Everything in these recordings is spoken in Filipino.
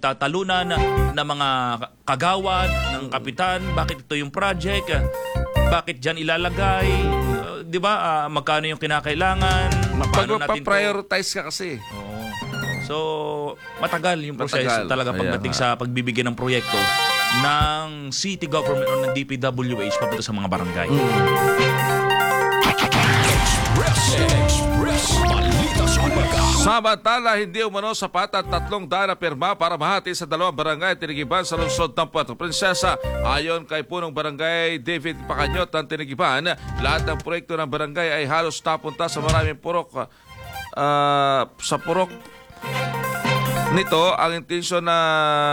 pinagtatalunan ng mga kagawad, ng kapitan, bakit ito yung project, bakit dyan ilalagay, di ba, magkano yung kinakailangan, paano natin Pag-prioritize ka kasi. Oo. So, matagal yung proseso talaga pagdating sa pagbibigyan ng proyekto ng city government o ng DPWH papunta sa mga barangay. Samantala, hindi umano sapat ang 300 na pirma para mahati sa 2 barangay Tinigiban sa lungsod ng Puerto Princesa. Ayon kay punong barangay David Pacanyot ng Tinigiban, lahat ng proyekto ng barangay ay halos napunta sa maraming purok. Sa purok nito, ang intensyon na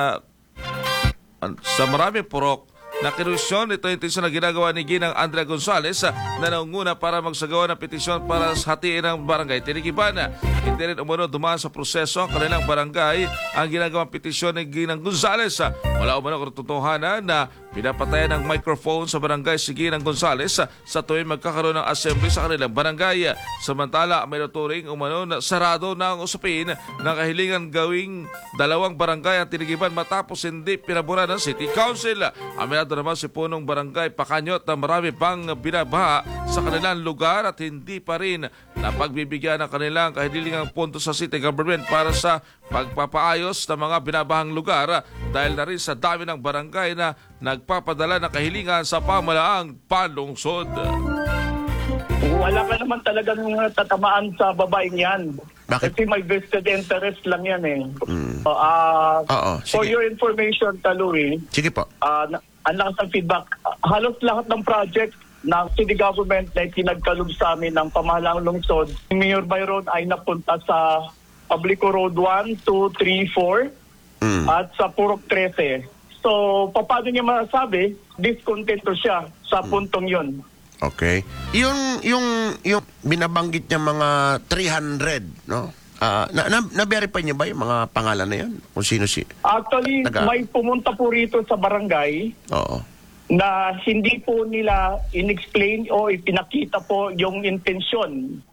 sa maraming purok na kinusyon, ito yung intensyon na ginagawa ni Ginang Andrea Gonzales na naunguna para magsagawa ng petisyon para sa hatiin ng barangay Tinigiban. Hindi rin umano dumaan sa proseso ang kanilang barangay ang ginagawang petisyon ni Ginang Gonzales. Wala umano katotohanan na pinapatayan ng microphone sa barangay si Ginang Gonzales sa tuwing magkakaroon ng assembly sa kanilang barangay. Samantala, may naturing umano na sarado na ang usapin na kahilingan gawing 2 barangay ang Tinigiban matapos hindi pinabura ng City Council. Aminado naman si punong barangay Pacanyot na marami pang binabaha sa kanilang lugar at hindi pa rin napagbibigyan ng kanilang kahilingang punto sa city government para sa pagpapaayos ng mga binabahang lugar dahil na rin sa dami ng barangay na nagpapadala ng kahilingan sa pamalaang panlungsod. Wala ka naman talagang tatamaan sa babaeng yan. Bakit? Kasi may vested interest lang yan eh. For sige. your information, Talui, Sige po. ang lakas ng feedback, halos lahat ng project ng city government na pinagkaloob sa amin ng pamahalaang lungsod, Mayor Byron ay napunta sa Publico Road 1, 2, 3, 4 at sa Purok 13. So, paano niya masabi, discontento siya sa puntong yon. Okay. Yung binabanggit niya mga 300, no? Na-verify niyo ba yung mga pangalan na yan? Kung sino si... Actually, may pumunta po rito sa barangay. Oo. Na hindi po nila in-explain o ipinakita po yung intensyon.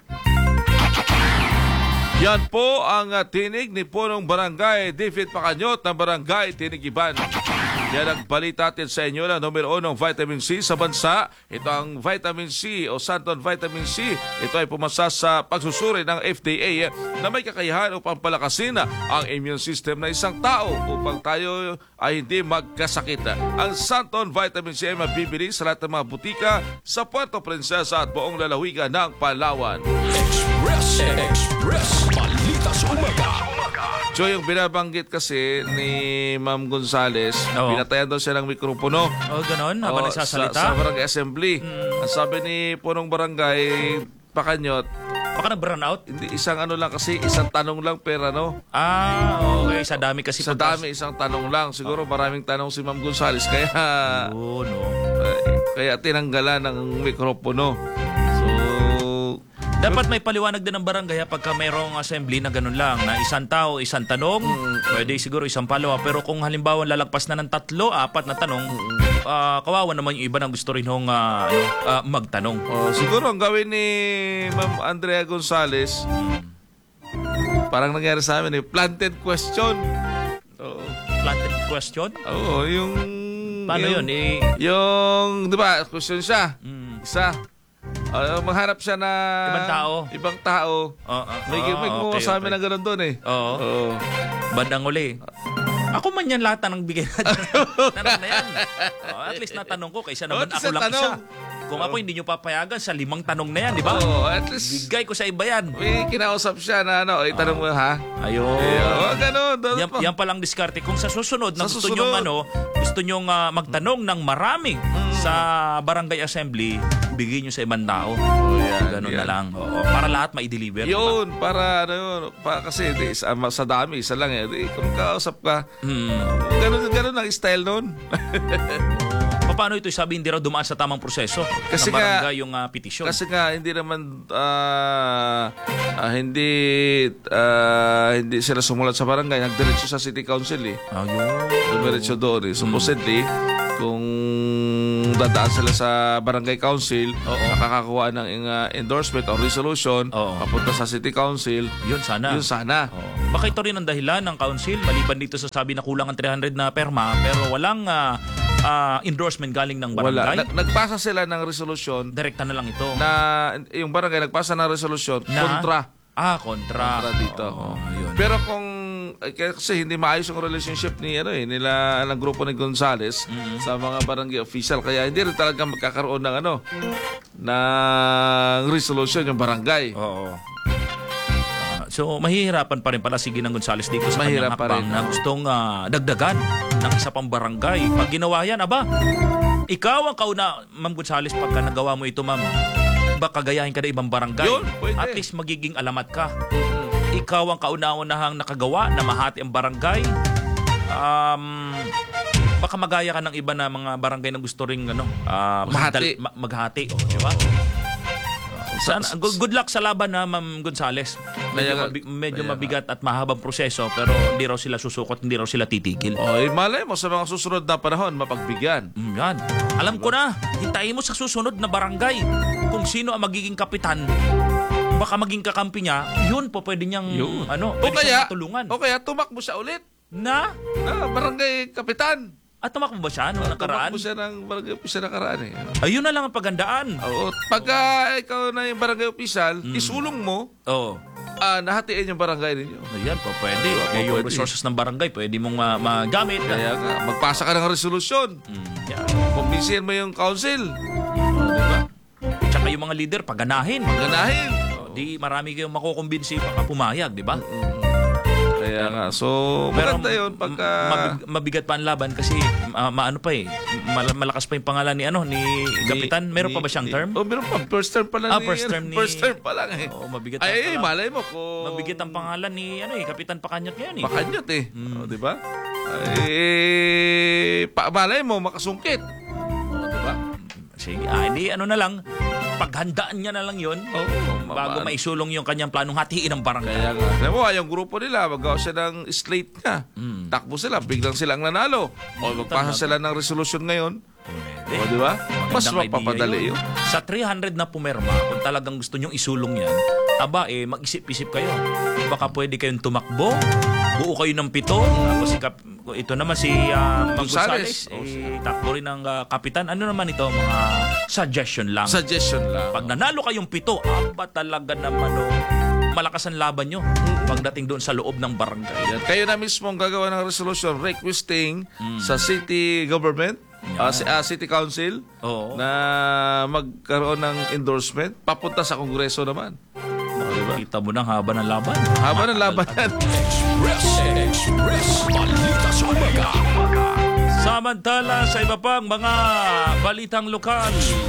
Yan po ang tinig ni punong barangay David Pacanyot ng barangay Tinigiban. Yan ang balita natin sa inyo na numero 1 ng vitamin C sa bansa. Ito ang vitamin C o Santon Vitamin C. Ito ay pumasa sa pagsusuri ng FDA na may kakayahan upang palakasin ang immune system ng isang tao upang tayo ay hindi magkasakit. Ang Santon Vitamin C ay mabibili sa lahat ng mga butika sa Puerto Princesa at buong lalawigan ng Palawan. Express Balita sa Umaga. So yung binabanggit kasi ni Ma'am Gonzales, pinatayan daw siya ng mikropono. Ganon? Habang nagsasalita? Sa barangay assembly. Ang sabi ni punong barangay Pacanyot, baka nag-burn out? hindi, isang ano lang kasi, isang tanong lang per ano. Okay. Sa dami kasi. Sa dami, isang tanong lang. Siguro maraming tanong si Ma'am Gonzales. Kaya, kaya tinanggalan ng mikropono. Dapat may paliwanag din ng barangay pagka mayroong assembly na ganun lang, na isang tao, isang tanong, pwede siguro isang palawa. Pero kung halimbawa lalagpas na ng 3, 4 na tanong, kawawa naman yung iba na gusto rin magtanong. Siguro ang gawin ni Ma'am Andrea Gonzales, parang nangyari sa amin planted question. Planted question? Oo, yung... Paano yun? Yung, di ba, question siya. Isa. Maghanap siya na ibang tao. May gumawa sa amin na gano'n doon eh. Oo. Bandang uli. Ako man yan lahat ng bigay na tanong na yan. At least natanong ko kaysa naman ako lang isa. Kung ako hindi nyo papayagan sa 5 tanong na yan, di ba? At least bigay ko sa iba yan. May kinausap siya na itanong mo ha? Ayun. Ganun. Yan palang diskarte. Kung sa susunod na gusto nyong magtanong ng marami sa barangay assembly, bigay nyo sa ibang tao. Ganun na lang. Para lahat ma-deliver. Yun, para kasi sa dami, isa lang eh. Kung kausap ka, ganun ang style nun. Paano ito sabi hindi raw dumaan sa tamang proseso kasi ng barangay yung petisyon? Kasi nga hindi naman hindi sila sumulat sa barangay, nagdiretso sa city council eh. Ayun. Dumiretso doon eh. Supposedly, kung dadaan sila sa barangay council, Oo. nakakakuha ng endorsement or resolution, Oo. papunta sa city council. Yun sana. Yun sana. Oo. Baka ito rin ang dahilan ng council, maliban dito sa sabi na kulang ang 300 na perma, pero walang endorsement galing ng Wala. barangay. Nagpasa sila ng resolution Direkta na lang ito. na yung barangay nagpasa ng resolution kontra Kontra. dito. Oo, yun. Pero kung kasi hindi maayos yung relationship nila ng grupo ni Gonzales sa mga barangay official, kaya hindi rin talaga magkakaroon ng ng resolution yung barangay. Oo. So, mahihirapan pa rin pala si Ginang Gonzales dito sa kanyang Mahirap pa hakbang rin. na gustong dagdagan ng isa pang barangay. Pag ginawa yan, ikaw ang kauna, Ma'am Gonzales, pagka nagawa mo ito, Ma'am, baka gayahin ka na ibang barangay. Yun, pwede. At least magiging alamat ka. Ikaw ang kauna-unahang nakagawa na mahati ang barangay. Baka magaya ka ng iba na mga barangay na gusto ring Mahati. maghati. Di ba? Good luck sa laban na Ma'am Gonzales. Medyo mabigat at mahabang proseso, pero hindi raw sila susukot, hindi raw sila titigil. Malay mo sa mga susunod na panahon mapagbigyan. Yan. Alam ko na, hintayin mo sa susunod na barangay kung sino ang magiging kapitan. Baka maging kakampi niya, yun po pwede niyang pwede siyang matulungan. O kaya tumakbo siya ulit Na? barangay kapitan. At tumakbo ba siya noong nakaraan? Tumakbo siya ng barangay official nakaraan Ayun na lang ang pagandaan. Oo. Pagka ikaw na yung barangay official, isulong mo, Oo. nahatiin yung barangay ninyo. Ayan po, pwede. Yung pwede. resources ng barangay, pwede mong magamit. Kaya nga, magpasa ka ng resolusyon. Yan. Kumbinsihin mo yung council. Diba? Tsaka yung mga leader, paganahin. Ganahin. Di marami kayong makukumbinsi baka pumayag, di ba? Kaya nga, so maganda yun pagka... Mabigat pa ang laban kasi malakas pa yung pangalan ni Kapitan. Meron pa ba siyang term? Meron pa. First term pa lang. First term ni... First term pa lang Oo, mabigat Ay, pa lang. malay mo kung... Mabigat ang pangalan ni Kapitan Pakanyot ngayon eh. Makanyot di ba? Malay mo, makasungkit. Di ba? Sige, hindi na lang. Paghandaan niya na lang yun bago maisulong yung kanyang planong hatiin ng barangay. Kaya nga. Alam mo, yung grupo nila, magawa siya ng slate nga. Takbo sila, biglang silang nanalo. O magpasa sila ng resolution ngayon. O, di ba? Mas Magandang mapapadali idea yun. Sa 300 na pumerma, kung talagang gusto nyong isulong yan, mag-isip-isip kayo. Baka pwede kayong tumakbo, buo kayo ng 7, tapos ito naman si Ma'am Gonzales, takbo rin ng kapitan. Ano naman ito? Mga suggestion lang. Suggestion lang. Pag nanalo kayong 7, talaga naman malakas ang laban nyo pagdating doon sa loob ng barangay. Yan. Kayo na mismo ang gagawa ng resolution requesting sa city government, city council, Oo. na magkaroon ng endorsement papunta sa kongreso naman. Diba? Kita mo ng haba ng laban. Haba ng laban yan. Express Balita sa Umaga. Samantala sa iba pang mga balitang lokal,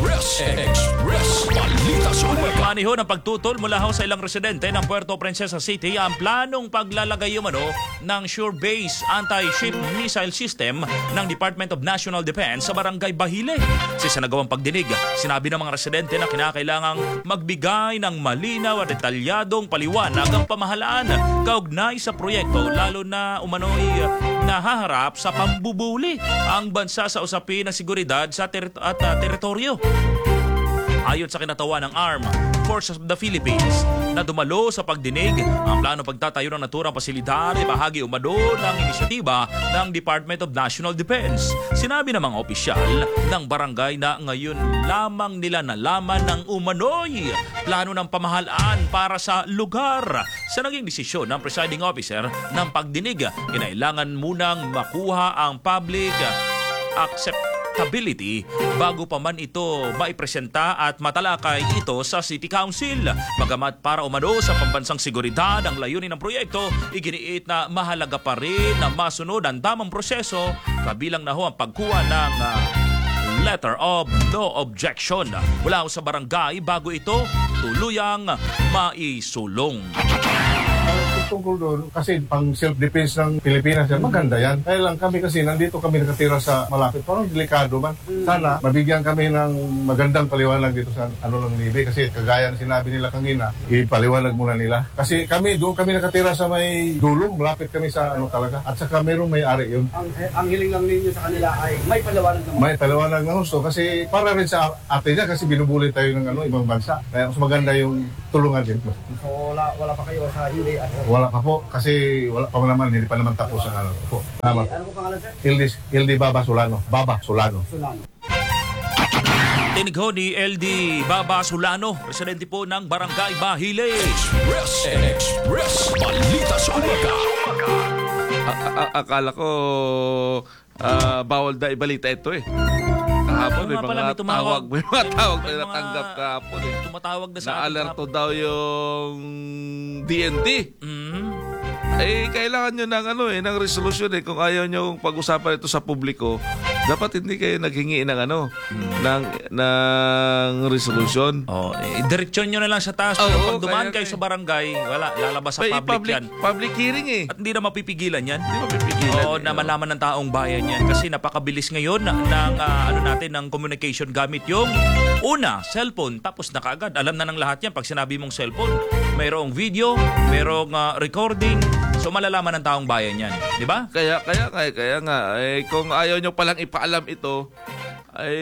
Express Balita sa Umaga. maniho ng pagtutol mula sa ilang residente ng Puerto Princesa City ang planong paglalagay ng Sure Base Anti-Ship Missile System ng Department of National Defense sa Barangay Bahile. Sa sinagawang pagdinig, sinabi ng mga residente na kinakailangang magbigay ng malinaw at detalyadong paliwanag ang pamahalaan kaugnay sa proyekto, lalo na umano'y nahaharap sa pambubuli ang bansa sa usapin ng seguridad sa teritoryo. Ayon sa kinatawa ng Armed Forces of the Philippines na dumalo sa pagdinig, ang plano pagtatayo ng naturang pasilidad ay bahagi umano ng inisyatiba ng Department of National Defense. Sinabi ng mga opisyal ng barangay na ngayon lamang nila nalaman ng umano'y plano ng pamahalaan para sa lugar. Sa naging desisyon ng presiding officer ng pagdinig, kinailangan munang makuha ang public acceptability bago pa man ito maipresenta at matalakay ito sa City Council. Bagamat para umano sa pambansang seguridad ang layunin ng proyekto, iginiit na mahalaga pa rin na masunod ang tamang proseso, kabilang na ang pagkuha ng letter of no objection mula sa barangay bago ito tuluyang maisulong. tungkol doon, kasi pang self-defense ng Pilipinas yan, maganda yan. Kaya lang kami kasi, nandito kami nakatira sa malapit. Parang delikado man. Sana, mabigyan kami ng magandang paliwanag dito sa ng Navy. Kasi kagaya ng sinabi nila kanina, ipaliwanag muna nila. Kasi kami, doon kami nakatira sa may dulong, malapit kami sa talaga. At saka mayroong may-ari yun. Ang hiling lang ninyo sa kanila ay may paliwanag naman. May paliwanag ng gusto. Kasi para rin sa ate niya, kasi binubuli tayo ng ibang bansa. Kaya mas maganda yung tulungan din. So wala pa kayo sa hindi at Wala pa po, kasi wala pa naman, hindi pa naman tapos ang po. Tama. ano po pangalan sir? LD Baba Solano. Baba Solano. Solano. Tinig ho ni LD Baba Solano, presidente po ng Barangay Bahile. Express Balita sa Umaga. Akala ko bawal na ibalita ito eh. Kahapon may nga pala, mga may tumawag. tawag. May mga tawag na May mga natanggap kahapon eh. Tumatawag na sa atin. Na-alerto daw yung DND. Eh, kailangan nyo ng resolution eh. Kung ayaw nyo pag-usapan ito sa publiko, dapat hindi kayo naghingi ng resolution. Oh, direksyon nyo na lang sa taas. Oo, Pero pag dumaan kaya kayo sa barangay, wala, lalabas sa May public yan. public hearing eh. At hindi na mapipigilan yan. Hindi mapipigilan. Oo, na malaman ng taong bayan yan. Kasi napakabilis ngayon ng ng communication gamit yung una, cellphone. Tapos na kaagad. Alam na ng lahat yan pag sinabi mong cellphone. Mayroong video, mayroong recording. So malalaman ng taong bayan yan. Di ba? Kaya nga kung ayaw nyo palang ipaalam ito, ay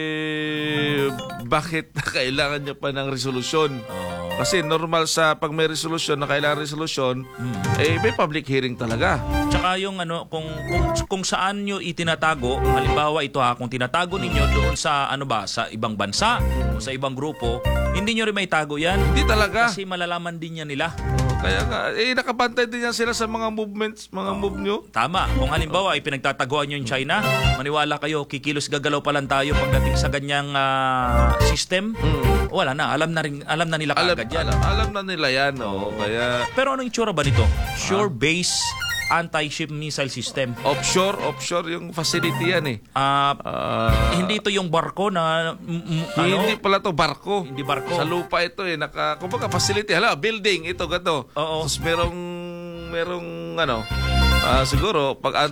bakit kailangan nyo pa ng resolusyon? Kasi normal sa pag may resolusyon na kailangan resolusyon, may public hearing talaga. Tsaka yung kung saan nyo itinatago, halimbawa ito kung tinatago ninyo doon sa sa ibang bansa o sa ibang grupo, hindi nyo rin may tago yan. Hindi talaga. Kasi malalaman din yan nila. Kaya nga, nakabantay din yan sila sa mga movements, mga move nyo. Tama. Kung halimbawa ay pinagtataguan nyo yung China, maniwala kayo, kikilos gagalaw pa lang tayo pagdating sa ganyang system. Wala na. Alam na nila kaagad yan. Alam na nila yan. Kaya Pero anong itsura ba nito? Shore-based anti-ship missile system. offshore yung facility yan eh. Hindi ito yung barko na Hindi pala to barko. Hindi barko. Sa lupa ito eh. Kumbaga facility. Hala, building. Ito, gato. Oo. Tapos merong siguro, pag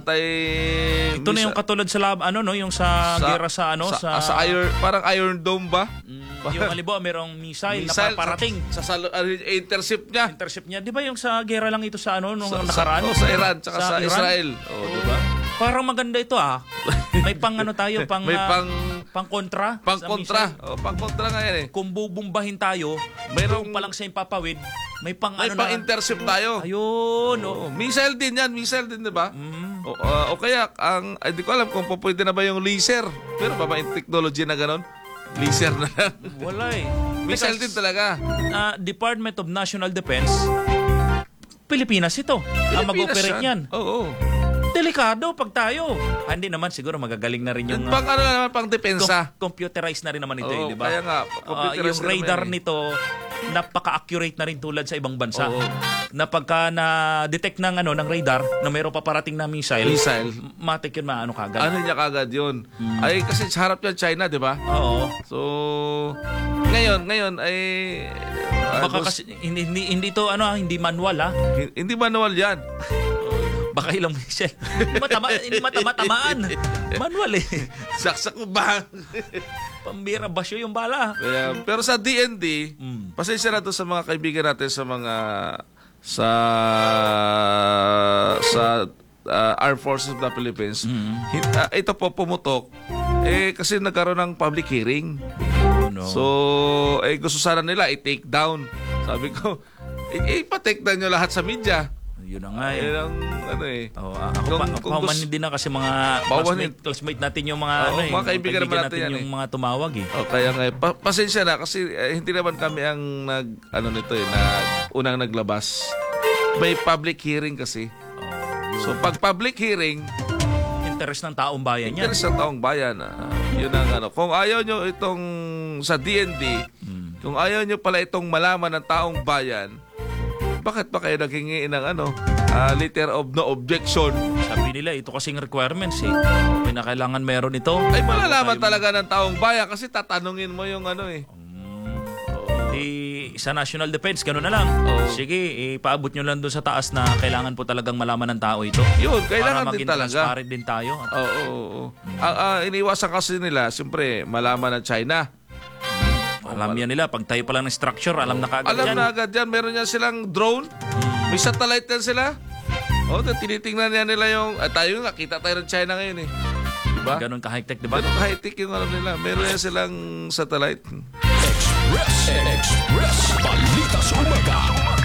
Ito na yung katulad sa yung sa gera sa iron, parang Iron Dome ba? Yung halimbawa merong missile na paparating. Intercept niya. Intercept niya. Di ba yung sa gera lang ito sa nung nakaraan? Sa Iran, tsaka sa Iran? Israel. Di ba? Parang maganda ito May pang tayo, pang May pang kontra. Pang-kontra. Pang-kontra nga yan eh. Kung bubumbahin tayo, mayroong pa lang sa papawid, may pang May pang-intercept tayo. Ayun. Missile din yan. Missile din, di ba? O kaya, hindi ko alam kung pwede na ba yung laser. Pero pa ba yung technology na ganon? Laser na lang. Wala Missile din talaga. Department of National Defense, Pilipinas ito. Ang mag-operate yan. Oo. Delikado pag tayo. Hindi naman siguro magagaling na rin yung Pang naman, pang depensa. computerized na rin naman ito, Oo, di ba? kaya nga, computerized yung na naman radar yan eh. nito, napaka-accurate na rin tulad sa ibang bansa. Oo. Na pagka na-detect ng radar na mayroon pa parating na missile, matik yun kagad. Ano niya kagad yun? Ay, kasi sa harap yan China, di ba? Oo. So, ngayon ay... Baka kasi hindi to hindi manual Hindi manual yan. Baka ilang missile. Hindi matama-tamaan. Manual Saksak mo ba? Pambira basyo yung bala. Kaya, pero sa DND, pasensya na to sa mga kaibigan natin sa mga sa Armed Forces of the Philippines. Ito po pumutok kasi nagkaroon ng public hearing. No. So, gusto sana nila i-take down. Sabi ko, ipa-take down nyo lahat sa media. Yun na nga Yun ang ako man din na kasi mga classmate natin yung mga mga kaibigan naman natin yung mga tumawag kaya nga pasensya na kasi hindi naman kami ang unang naglabas. May public hearing kasi. So pag public hearing, interest ng taong bayan yan. Interest ng taong bayan. Yun ang kung ayaw nyo itong sa DND, kung ayaw nyo pala itong malaman ng taong bayan, bakit pa kayo naghingi ng letter of no objection? Sabi nila, ito kasing requirements Pinakailangan meron ito. Ay malalaman talaga ng taong bayan kasi tatanungin mo yung Sa national defense, gano'n na lang. Oo. Sige, ipaabot nyo lang doon sa taas na kailangan po talagang malaman ng tao ito. Yun, kailangan para din maging talaga. transparent din tayo. Oo. Ang iniwasan kasi nila, siyempre, malaman ng China. Alam yan nila, pag tayo pa lang ng structure, alam na kaagad Alam yan. na agad yan, meron yan silang drone. May satellite yan sila. Tinitingnan yan nila yung... tayo nga, kita tayo ng China ngayon eh. Diba? Ganon ka-high-tech, di ba? Pero high-tech yung alam nila. Meron yan silang satellite. Express Balita sa Umaga.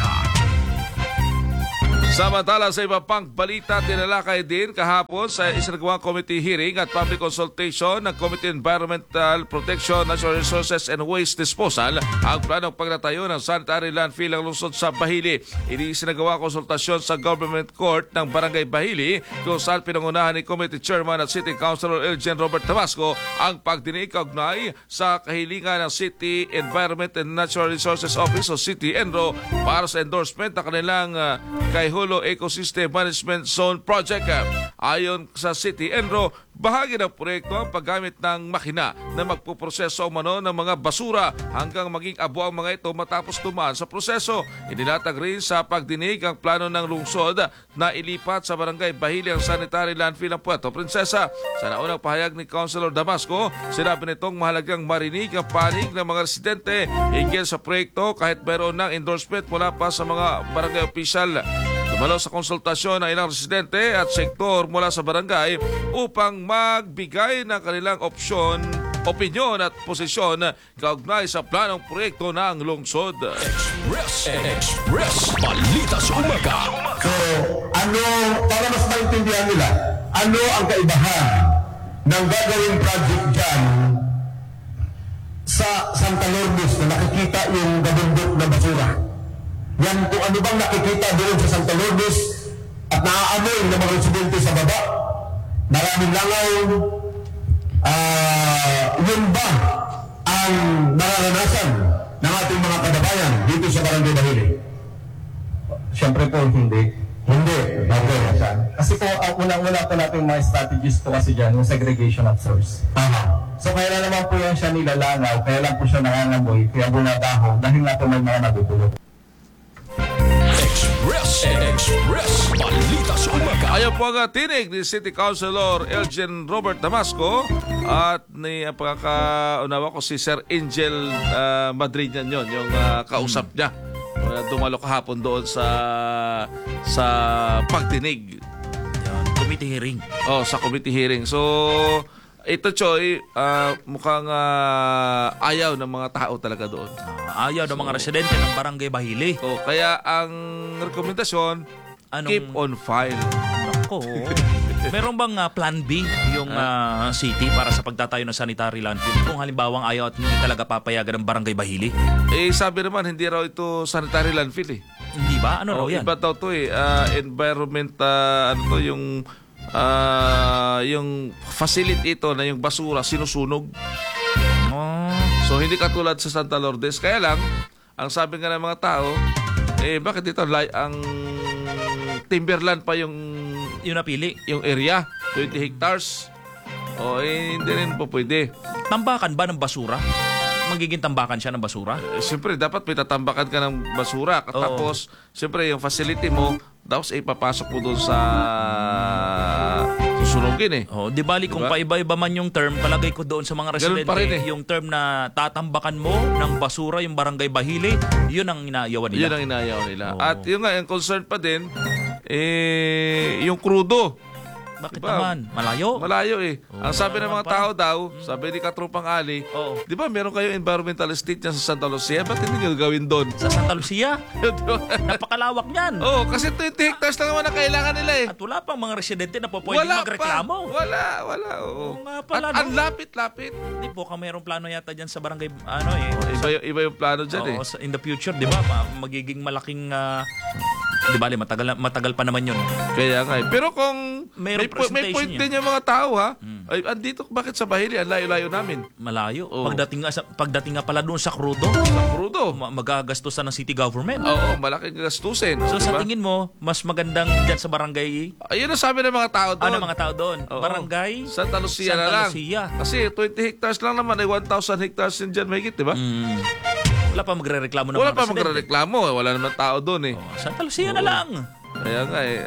Samantala sa iba pang balita, tinalakay din kahapon sa isinagawang committee hearing at public consultation ng Committee on Environmental Protection, Natural Resources and Waste Disposal ang planong pagnatayo ng sanitary landfill ang lungsod sa Bahili. Isinagawa konsultasyon sa Government Court ng Barangay Bahili kung saan pinangunahan ni Committee Chairman at City Councilor Elgin Robert Tabasco ang pagdinig kaugnay sa kahilingan ng City Environment and Natural Resources Office o City Enro para sa endorsement ng kanilang Kaihulo Ecosystem Management Zone Project. Ayon sa City Enro, bahagi ng proyekto ang paggamit ng makina na magpuproseso umano ng mga basura hanggang maging abo ang mga ito matapos dumaan sa proseso. Inilatag rin sa pagdinig ang plano ng lungsod na ilipat sa Barangay Bahili ang sanitary landfill ng Puerto Princesa. Sa naunang pahayag ni Councilor Damasco, sinabi nitong mahalagang marinig ang panig ng mga residente hinggil sa proyekto kahit mayroon ng endorsement mula pa sa mga barangay official. Dumalo sa konsultasyon ng ilang residente at sektor mula sa barangay upang magbigay ng kanilang opinyon at posisyon kaugnay sa planong proyekto ng lungsod. Express Balita sa Umaga. So, para mas maintindihan nila, ano ang kaibahan ng gagawing project dyan sa Santa Lourdes na nakikita yung gabundok na basura. Yan kung ano bang nakikita doon sa Santa Lourdes at naaamoy ng mga residente sa baba. Maraming langaw. Yun ba ang nararanasan ng ating mga kadabayan dito sa Barangay Bahili? Siyempre po, hindi. Hindi. Okay. Kasi po, unang-una po natin mga strategies po kasi dyan, yung segregation of source. So, kaya na naman po yan siya nilalangaw, kaya lang po siya nangangamoy, kaya bunadaho, dahil nga po may mga nabubulok. Express Balita sa Umaga. Ayaw po ang tinig ni City Councilor Elgin Robert Damasco at ni pagkakaunawa ko si Sir Angel Madridian yon yung kausap niya. Dumalo kahapon doon sa pagdinig. Yan, committee hearing. Sa committee hearing. So, ito, Choy, mukhang ayaw ng mga tao talaga doon. Ayaw ng mga residente ng Barangay Bahili. Kaya ang rekomendasyon, keep on file. Nako. Meron bang plan B yung city para sa pagtatayo ng sanitary landfill kung halimbawang ayaw at hindi talaga papayagan ng Barangay Bahili? Sabi naman, hindi raw ito sanitary landfill eh. Hindi ba? Ano raw yan? Iba daw to eh. Environment, yung facility ito na yung basura sinusunog. So hindi katulad sa Santa Lourdes. Kaya lang, ang sabi nga ng mga tao, bakit dito ang timberland pa yung napili? Yung area, 20 hectares. Hindi rin po pwede. Tambakan ba ng basura? Magiging tambakan siya ng basura? Siyempre, dapat may tatambakan ka ng basura. Tapos, siyempre, yung facility mo, tapos ipapasok mo doon sa susunugin eh. Di bali kung paiba-iba man yung term, palagay ko doon sa mga residente, pa rin yung term na tatambakan mo ng basura, yung Barangay Bahili, yun ang inaayawan nila. Yun ang inaayaw nila. At yun nga, yung concern pa din, yung crudo. Bakit naman? Malayo? Malayo eh. Ang sabi ng mga tao daw, sabi ni Katrupang Ali, di ba meron kayo environmental estate dyan sa Santa Lucia? Ba't hindi nyo gawin doon? Sa Santa Lucia? Napakalawak niyan. Kasi 20 hectares lang naman ang kailangan nila eh. At wala pang mga residente na po pwedeng magreklamo. Wala. Oo nga pala. At ang lapit-lapit. Hindi po, mayroong plano yata dyan sa barangay, Iba yung plano dyan eh. In the future, di ba? Magiging malaking, di ba, matagal pa naman yun. Kaya nga eh. Pero kung may point din yung mga tao ha. Ay, andito, bakit sa Bahili? Ang layo-layo namin. Malayo. Pagdating nga pala doon sa crudo. Magagastusan ng city government. Malaking gastusin. So sa tingin mo, mas magandang dyan sa barangay? Ayun ang sabi ng mga tao doon. Ano mga tao doon? Barangay? Santa Lucia na lang. Kasi 20 hectares lang naman ay 1,000 hectares yun dyan mahigit, di ba? Wala pa magrereklamo ng Wala mga pa residente. magreklamo. Wala naman tao doon eh. Santa Lucia na lang. Kaya nga eh.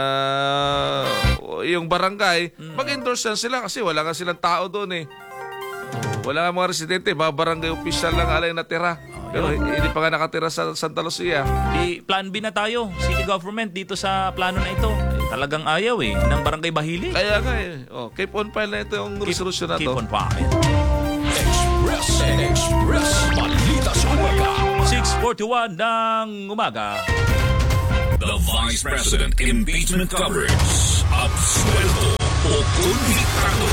Yung barangay, mag-endorse yan sila kasi wala nga silang tao doon eh. Wala nga mga residente, mga barangay official lang alay natira. Pero hindi pa nga nakatira sa Santa Lucia. Di plan B na tayo, city government dito sa plano na ito. Talagang ayaw ng barangay Bahili. Kaya nga eh. Keep on file na ito yung resolution na Keep to. on file. Express Balita sa Umaga. 6:41 ng umaga. The Vice President Impeachment Coverage. Absuelto o konbiktado.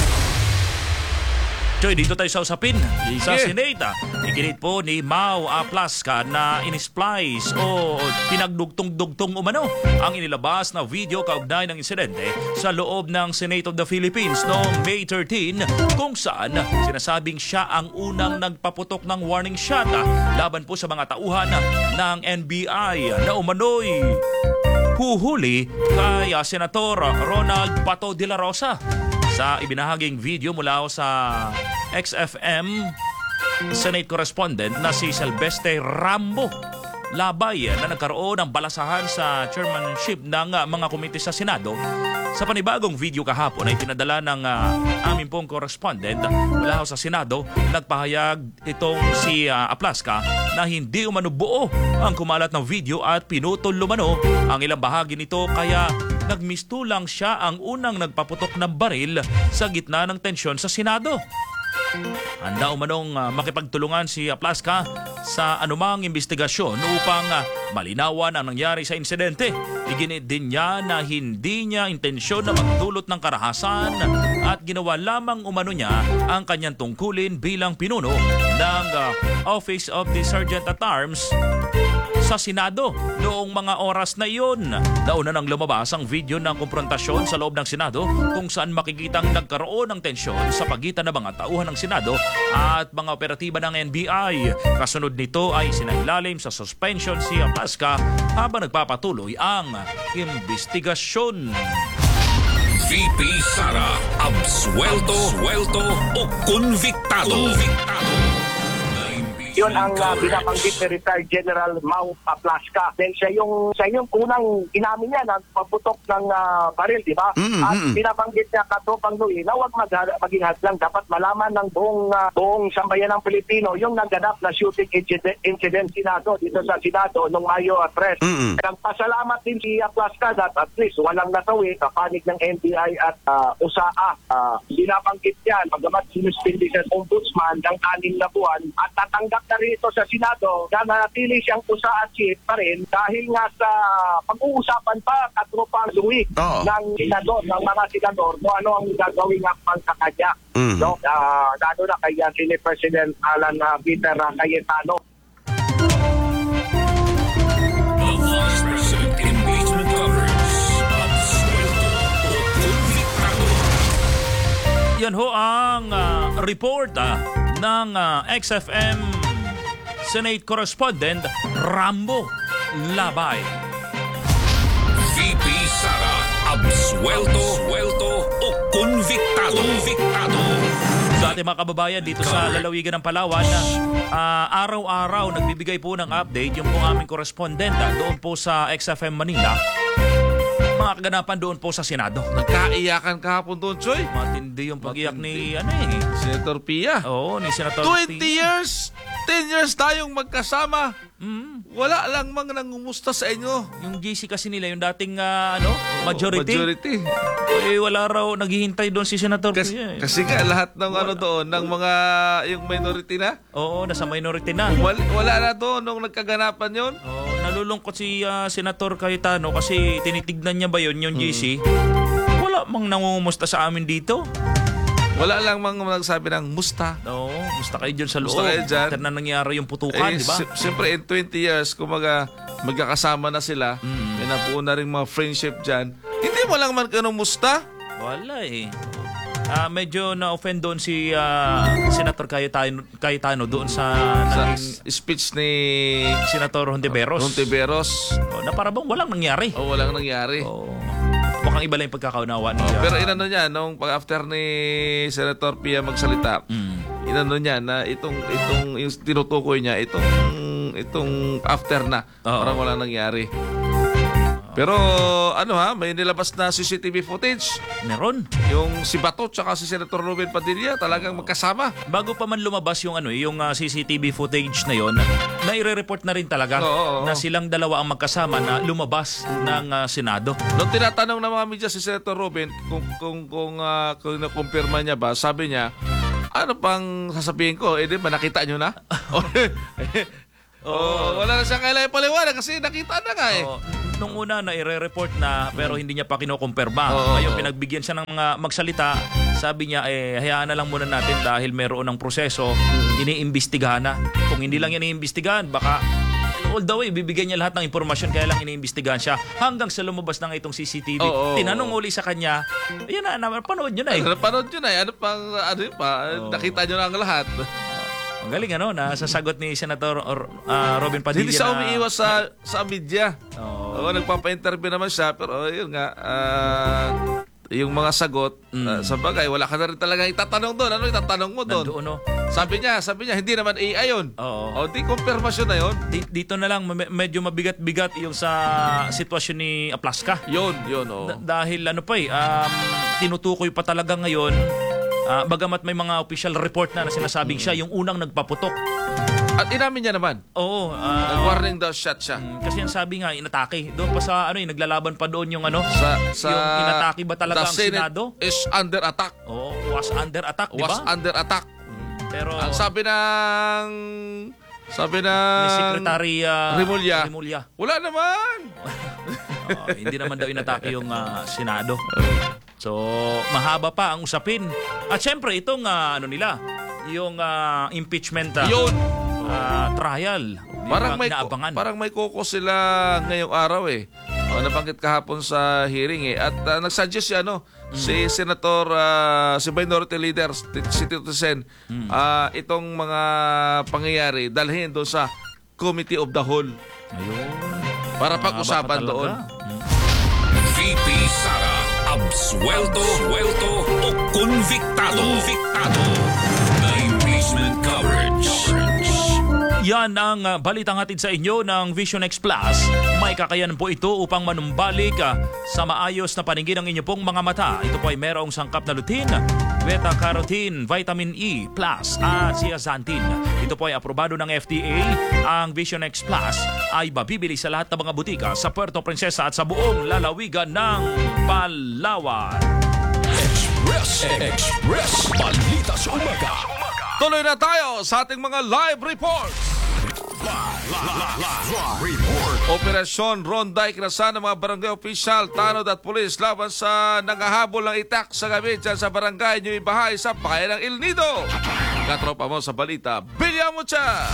Choy, dito tayo sa usapin sa Sige. Senate. Iginit po ni Mau Aplasca na in-splice o pinagdugtong-dugtong umano ang inilabas na video kaugnay ng insidente sa loob ng Senate of the Philippines noong May 13 kung saan sinasabing siya ang unang nagpaputok ng warning shot laban po sa mga tauhan ng NBI na umano'y huhuli kay Senator Ronald Bato de la Rosa. Sa ibinahaging video mula sa XFM Senate correspondent na si Silvestre Rambo Labay na nagkaroon ng balasahan sa chairmanship ng mga komite sa Senado. Sa panibagong video kahapon ay pinadala ng aming pong correspondent mula sa Senado, nagpahayag itong si Aplasca na hindi umano buo ang kumalat ng video at pinutol umano ang ilang bahagi nito kaya nagmistulang siya ang unang nagpaputok ng baril sa gitna ng tensyon sa Senado. Handa umanong makipagtulungan si Aplasca sa anumang investigasyon upang malinawan ang nangyari sa insidente. Iginit din niya na hindi niya intensyon na magdulot ng karahasan at ginawa lamang umano niya ang kanyang tungkulin bilang pinuno ng Office of the Sergeant at Arms sa Senado noong mga oras na iyon. Nauna nang lumabas ang video ng konfrontasyon sa loob ng Senado kung saan makikitang nagkaroon ng tensyon sa pagitan ng mga tauhan ng Senado at mga operatiba ng NBI. Kasunod nito ay sinailalim sa suspension si Aplasca habang nagpapatuloy ang investigasyon. VP Sara, absuelto o konbiktado. Yun ang binabanggit ni retired General Mau Aplasca. Then siya yung unang inamin niya na paputok ng baril, di ba? At binabanggit niya katropang Louie na huwag maging hadlang. Dapat malaman ng buong sambayan ng Pilipino yung naganap na shooting incident Senado dito sa Senado noong Mayo 3. Nagpasalamat din si Aplasca that at least walang nasawi kapanig ng NBI at USAA. Binabanggit niya, magamat sinuspindi sa ombudsman ng 6 na buwan at tatanggap na rito sa Senado na nanatili siyang USAA chief pa rin dahil nga sa pag-uusapan pa katropang Louie ng senador, ng mga senador kung ano ang gagawin ng pagkakanya. No? Lalo na kay Senate President Alan Peter Cayetano. The Vice President Impeachment Coverage. Absuelto o konbiktado. Yan ho ang report ng XFM Senate correspondent Rambo Labay. VP Sara, absuelto o konbiktado. Sa ating mga kababayan dito sa lalawigan ng Palawan, araw-araw nagbibigay po ng update yung pong aming correspondent doon po sa XFM Manila. Mga kaganapan doon po sa Senado. Nagkaiyakan kahapon doon, Choy. Matindi yung pag-iyak ni Senator Pia. Oo, ni Senator 20 years! 10 years tayong magkasama. Wala lang mang nangumusta sa inyo. Yung GC kasi nila, yung dating majority. Majority. Wala raw naghihintay doon si Senator Pia. Kasi nga lahat ng doon, ng mga yung minority na. Oo, nasa minority na. Wala na doon nung nagkaganapan yon. Oo, nalulungkot si Senator Cayetano kasi tinitignan niya ba yun, yung GC? Wala mang nangumusta sa amin dito. Wala lang mang nagsabi ng musta. Oo, musta kayo dyan sa loob. Musta kayo dyan. After na nangyari yung putukan, di ba? Siyempre, in 20 years, kumaga magkakasama na sila, may nabuo na rin mga friendship dyan. Hindi mo lang man kanong musta. Wala eh. Medyo na-offend doon si Senator Cayetano doon sa speech ni Senator Hontiveros. Na para bang walang nangyari. Walang nangyari. Mukhang iba lang yung pagkakaunawa niya. Pero inano niya, nung after ni Senator Pia magsalita, inano niya na itong yung tinutukoy niya itong after na parang wala nangyari. Pero may nilabas na CCTV footage. Meron. Yung si Bato tsaka si Senator Ruben Padilla talagang magkasama. Bago pa man lumabas yung CCTV footage na yon, naire-report na rin talaga na silang dalawa ang magkasama na lumabas ng Senado. Nung tinatanong ng mga media si Senator Ruben kung nakumpirma niya ba, sabi niya, ano pang sasabihin ko? Di ba nakita niyo na? Wala na siyang kailangan paliwanag kasi nakita na nga eh. Nung una na i-report na pero hindi niya pa kinukumpirma. Ngayon pinagbigyan siya ng mga magsalita. Sabi niya hayaan na lang muna natin dahil meron ng proseso, iniimbestigahan na. Kung hindi lang yan iniimbestigahan, baka all the way bibigyan niya lahat ng impormasyon kaya lang iniimbestigahan siya hanggang sa lumabas na itong CCTV. Tinanong uli sa kanya, ayun na, napanood niyo na eh. Napanood niyo na eh. Nakita niyo na ang lahat. Ang galing nasasagot ni Senator Robin Padilla. Hindi siya umiiwas sa media. Nagpapa-interview naman siya pero yun nga yung mga sagot sa bagay wala ka na rin talaga itatanong doon. Ano itatanong mo doon? Sabi niya hindi naman AI yun. Di konfirmasyon na yun. Dito na lang medyo mabigat-bigat yung sa sitwasyon ni Aplaska. Yun. Dahil tinutukoy pa talaga ngayon. Bagamat may mga official report na sinasabing siya yung unang nagpaputok. At inamin niya naman. Oo. Nag-warning daw shot siya. Kasi ang sabi nga, inatake. Doon pa sa naglalaban pa doon yung yung inatake ba talaga ang Senado? Is under attack. Was under attack, di ba? Was under attack. Pero ang sabi ng ni Secretary Rimulya, wala naman. Hindi naman daw inatake yung Senado. So, mahaba pa ang usapin. At syempre, itong yung impeachment trial. Naabangan. Parang may koko sila ngayong araw eh. Nabanggit kahapon sa hearing eh. At nagsuggest si Senator, si Minority Leader, si Tito Sen, itong mga pangyayari dalhin doon sa Committee of the Whole. Ayun. Para pag-usapan doon. VP Sara, absuelto o convictado. The impeachment coverage. Yan ang balitang hatid sa inyo ng Vision X Plus. May kakayanan po ito upang manumbalik sa maayos na paningin ng inyo pong mga mata. Ito po ay merong sangkap na lutein, beta-carotene, vitamin E plus at zeaxanthin. Ito po ay aprobado ng FDA. Ang Vision X Plus ay mabibili sa lahat ng mga butika sa Puerto Princesa at sa buong lalawigan ng Palawan. Express. Balita sa umaga. Tuloy na tayo sa ating mga live reports. Operasyon Ronda Ikrasan ng mga barangay opisyal, tanod at pulis laban sa nangahabol ng itak sa gabi dyan sa barangay New Ibahay sa Bayan ng El Nido. Katropa mo sa balita, Bilya Mucha.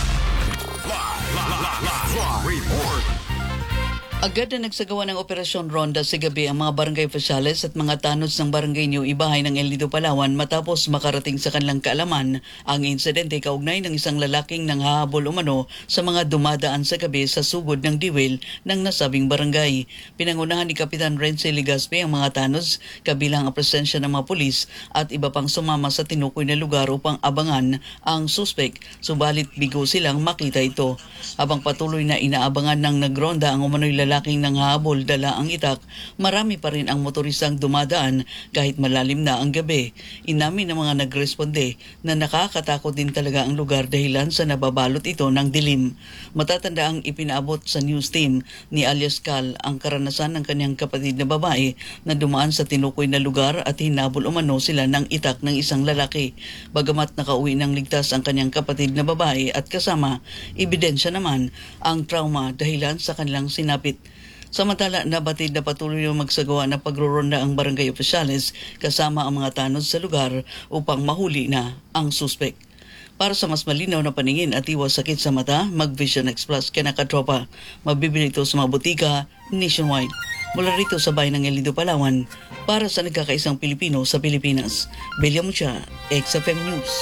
Agad na nagsagawa ng Operasyon Ronda sa gabi ang mga barangay opisyales at mga tanods ng barangay New Ibahay ng El Nido, Palawan matapos makarating sa kanilang kaalaman ang insidente kaugnay ng isang lalaking nanghahabol umano sa mga dumadaan sa gabi sa sugod ng diwel ng nasabing barangay. Pinangunahan ni Kapitan Renzi Legaspi ang mga tanods kabilang ang presensya ng mga pulis at iba pang sumama sa tinukoy na lugar upang abangan ang suspek, subalit bigo silang makita ito. Habang patuloy na inaabangan ng nagronda ang umano'y lalaking nanghahabol dala ang itak, marami pa rin ang motoristang dumadaan kahit malalim na ang gabi. Inamin ng mga nagresponde na nakakatakot din talaga ang lugar dahilan sa nababalot ito ng dilim. Matatanda ang ipinaabot sa news team ni alias Cal ang karanasan ng kanyang kapatid na babae na dumaan sa tinukoy na lugar at hinabol umano sila ng itak ng isang lalaki. Bagamat nakauwi ng ligtas ang kanyang kapatid na babae at kasama, ebidensya naman ang trauma dahilan sa kanilang sinapit. Samantala, nabatid na patuloy na magsagawa ng pagroronda ang barangay opisyales kasama ang mga tanod sa lugar upang mahuli na ang suspek. Para sa mas malinaw na paningin at iwas sakit sa mata, mag-Vision X Plus kinakatropa. Mabibili ito sa mga butika nationwide. Mula rito sa bayan ng El Nido, Palawan, para sa nagkakaisang Pilipino sa Pilipinas. Bilya Mucha, XFM News.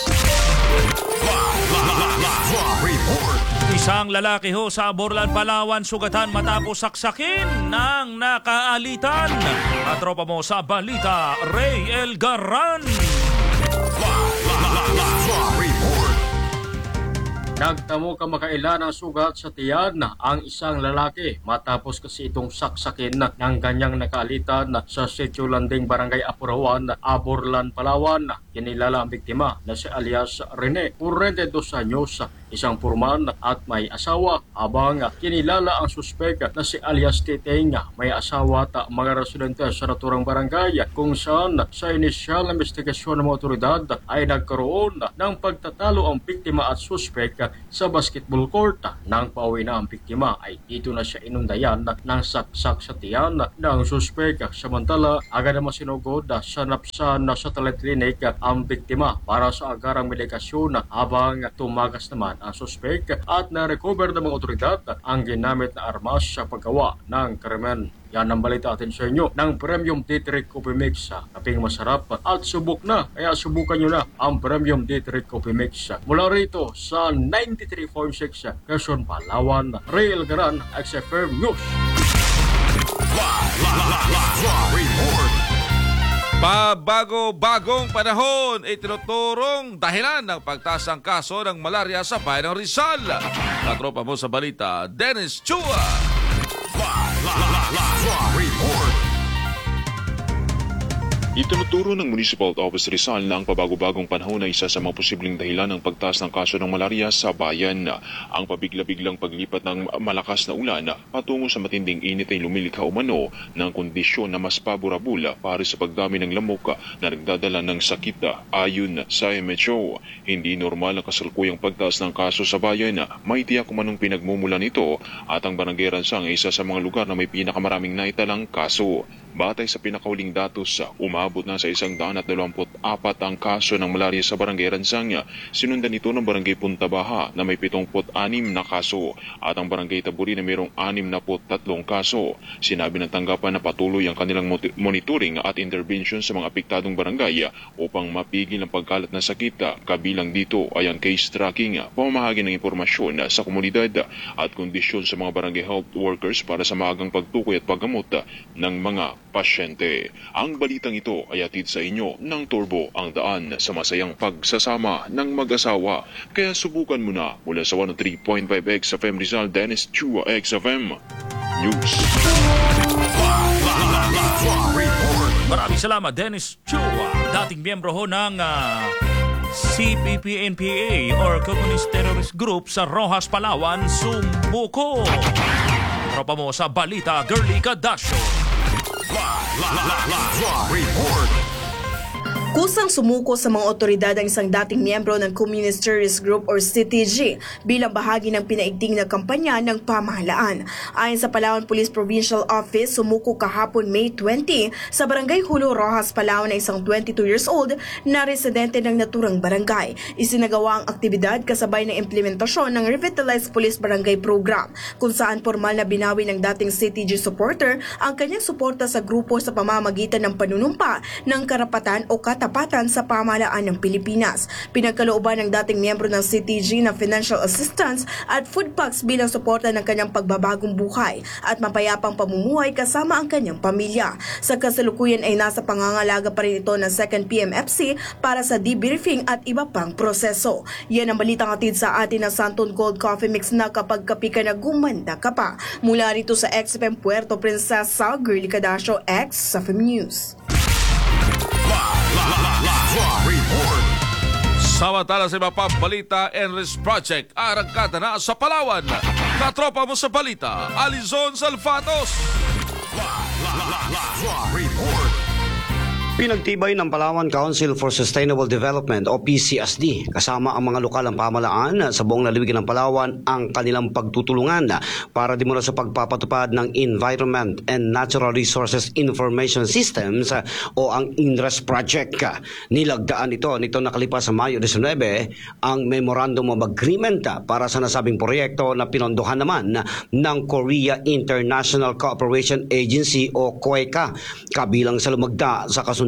Isang lalaki sa Borlan, Palawan, sugatan matapos saksakin ng nakaalitan. Katropa mo sa balita, Ray Elgaran. Nagtamo kamakailan ng sugat sa tiyan ang isang lalaki matapos kasi itong saksakin ng ganyang nakalitan sa Sitio Landing, Barangay Apurawan, Aborlan, Palawan. Kinilala ang biktima na si alias Rene, 42 anyos, isang purman at may asawa, habang kinilala ang suspek na si alias Titeng, may asawa at mga residente sa naturang barangay, kung saan sa inisyal na investigasyon ng mga otoridad ay nagkaroon ng pagtatalo ang biktima at suspek sa basketball court. Nang pauwi na ang biktima ay dito na siya inundayan ng saksak sa tiyan ng suspek. Samantala, agad naman sinugod sa Napsan Satellite Clinic ang biktima para sa agarang medikasyon, habang tumagas naman ang suspek at na-recover ng mga otoridad ang ginamit na armas sa paggawa ng krimen. Yan ang balita atin sa inyo ng Premium D3 Coffee Mix. Kaping masarap at subok na, kaya subukan nyo na ang Premium D3 Coffee Mix. Mula rito sa 93.6 Quezon, Palawan, Real Garan, XFM News. Report. Pabago-bagong panahon, itinuturong dahilan ng pagtaas ng kaso ng malaria sa bayan ng Rizal. Katropa mo sa balita, Dennis Chua. Report. Itinuturo ng Municipal Office Rizal na ang pabago-bagong panahon ay isa sa mga posibleng dahilan ng pagtaas ng kaso ng malaria sa bayan. Ang pabigla-biglang paglipat ng malakas na ulan patungo sa matinding init ay lumilikha umano ng kondisyon na mas paborabol para sa pagdami ng lamok na nagdadala ng sakit. Ayon sa MHO, hindi normal ang kasalukuyang pagtaas ng kaso sa bayan. May tiyak kung anong pinagmumulan ito at ang Barangay Ransang ay isa sa mga lugar na may pinakamaraming naitalang kaso. Batay sa pinakauling datos, umabot na sa 124 ang kaso ng malaria sa Barangay Ransang. Sinundan ito ng Barangay Punta Baha na may 76 na kaso at ang Barangay Taburi na mayroong 63 kaso. Sinabi ng tanggapan na patuloy ang kanilang monitoring at intervention sa mga apektadong barangay upang mapigil ang pagkalat ng sakit. Kabilang dito ay ang case tracking, pamamahagi ng impormasyon sa komunidad at kondisyon sa mga barangay health workers para sa maagang pagtukoy at paggamot ng mga pasyente. Ang balitang ito ay hatid sa inyo ng Turbo, ang daan sa masayang pagsasama ng mag-asawa. Kaya subukan mo na mula sa 103.5 XFM Rizal, Dennis Chua, XFM News. Maraming salamat, Dennis Chua, dating miyembro ho ng CPP-NPA or Communist Terrorist Group sa Rojas, Palawan, sumuko. Tropa mo sa balita, Girly Cadasio. Report. Kusang sumuko sa mga otoridad ang isang dating miyembro ng Communist Terrorist Group or CTG bilang bahagi ng pinaigting na kampanya ng pamahalaan. Ayon sa Palawan Police Provincial Office, sumuko kahapon May 20 sa Barangay Hulo, Rojas, Palawan na isang 22 years old na residente ng naturang barangay. Isinagawa ang aktibidad kasabay ng implementasyon ng Revitalized Police Barangay Program kung saan formal na binawi ng dating CTG supporter ang kanyang suporta sa grupo sa pamamagitan ng panunumpa ng karapatan o katapatan sa pamahalaan ng Pilipinas. Pinagkalooban ng dating miyembro ng CTG na financial assistance at food packs bilang suporta ng kanyang pagbabagong buhay at mapayapang pamumuhay kasama ang kanyang pamilya. Sa kasalukuyan ay nasa pangangalaga pa rin ito ng 2nd PMFC para sa debriefing at iba pang proseso. Yan ang balitang hatid sa atin ng Santon Gold Coffee Mix na kapag kapi ka na gumanda ka pa. Mula rito sa XFM Puerto Princesa, Girly Cadasio, XFM News. Report. Samantala sa iba pang balita, Enris Project arangkada na sa Palawan. Katropa mo sa balita, Alizon Salvatos. Report. Pinagtibay ng Palawan Council for Sustainable Development o PCSD kasama ang mga lokalang pamahalaan sa buong lalawigan ng Palawan ang kanilang pagtutulungan para dimula sa pagpapatupad ng Environment and Natural Resources Information Systems o ang INRES Project. Nilagdaan ito nito nakalipas sa Mayo 19 ang Memorandum of Agreement para sa nasabing proyekto na pinondohan naman ng Korea International Cooperation Agency o COECA kabilang sa lumagda sa kasunduan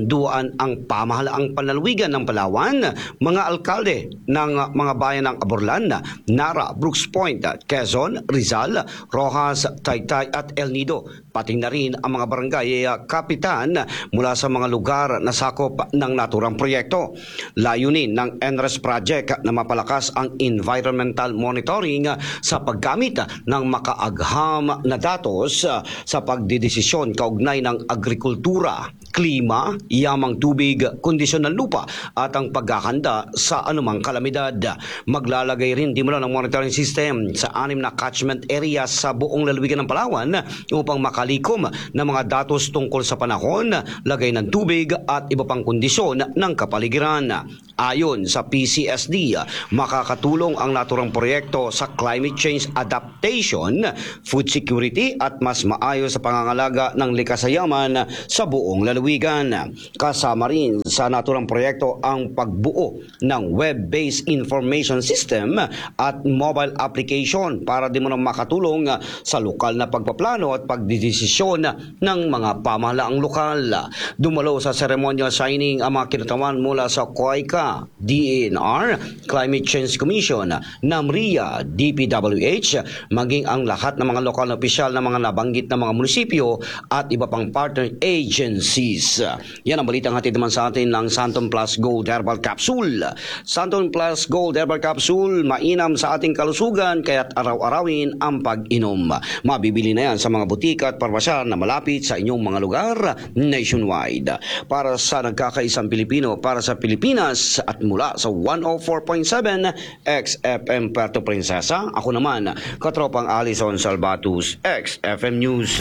kasunduan ang pamahalaang panlalawigan ng Palawan, mga alkalde ng mga bayan ng Aborlan, Nara, Brooks Point, Quezon, Rizal, Rojas, Taytay at El Nido, pati na rin ang mga barangay kapitan mula sa mga lugar na sakop ng naturang proyekto. Layunin ng NRES project na mapalakas ang environmental monitoring sa paggamit ng makaagham na datos sa pagdidesisyon kaugnay ng agrikultura, klima, yamang tubig, kondisyon ng lupa at ang paghahanda sa anumang kalamidad. Maglalagay rin dimula ng monitoring system sa 6 na catchment areas sa buong lalawigan ng Palawan upang makalikom ng mga datos tungkol sa panahon, lagay ng tubig at iba pang kondisyon ng kapaligiran. Ayon sa PCSD, makakatulong ang naturang proyekto sa climate change adaptation, food security at mas maayos sa pangangalaga ng likas na yaman sa buong lalawigan. Kasama rin sa naturang proyekto ang pagbuo ng web-based information system at mobile application para di mo na makatulong sa lokal na pagpaplano at pagdidesisyon ng mga pamahalaang lokal. Dumalo sa ceremonial signing ang mga kinatawan mula sa COICA, DENR, Climate Change Commission, NAMRIA, DPWH, maging ang lahat ng mga lokal na opisyal ng mga nabanggit na mga munisipyo at iba pang partner agencies. Yan ang balitang hatid naman sa atin ng Santon Plus Gold Herbal Capsule. Santon Plus Gold Herbal Capsule, mainam sa ating kalusugan kaya't araw-arawin ang pag-inom. Mabibili na yan sa mga butika at parwasya na malapit sa inyong mga lugar nationwide. Para sa nagkakaisang Pilipino, para sa Pilipinas at mula sa 104.7 XFM Puerto Princesa, ako naman, katropang Alison Salvatus, XFM News.